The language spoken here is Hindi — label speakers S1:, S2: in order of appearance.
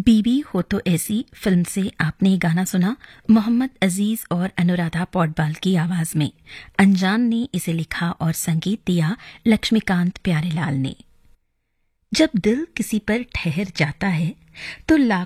S1: बीबी हो तो ऐसी फिल्म से आपने ये गाना सुना मोहम्मद अजीज और अनुराधा पौडवाल की आवाज में। अनजान ने इसे लिखा और संगीत दिया लक्ष्मीकांत प्यारेलाल ने। जब दिल किसी पर ठहर जाता है तो लाख